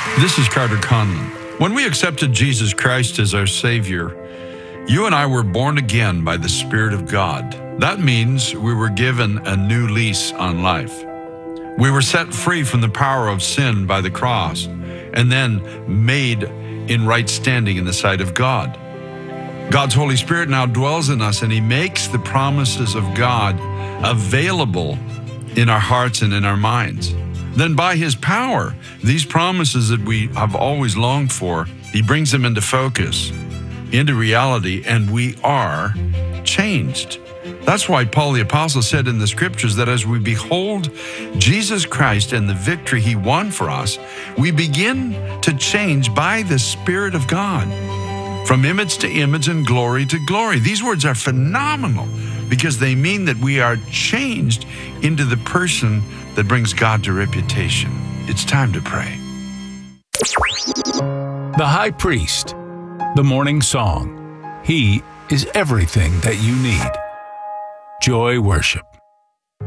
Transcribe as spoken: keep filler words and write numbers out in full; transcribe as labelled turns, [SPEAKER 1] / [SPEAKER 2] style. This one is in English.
[SPEAKER 1] This is Carter Conlon. When we accepted Jesus Christ as our Savior, you and I were born again by the Spirit of God. That means we were given a new lease on life. We were set free from the power of sin by the cross, and then made in right standing in the sight of God. God's Holy Spirit now dwells in us, and He makes the promises of God available in our hearts and in our minds. Then by His power, these promises that we have always longed for, He brings them into focus, into reality, and we are changed. That's why Paul the Apostle said in the Scriptures that as we behold Jesus Christ and the victory He won for us, we begin to change by the Spirit of God, from image to image and glory to glory. These words are phenomenal because they mean that we are changed into the person that brings God to reputation. It's time to pray.
[SPEAKER 2] The High Priest, the Morning Song. He is everything that you need. Joy Worship.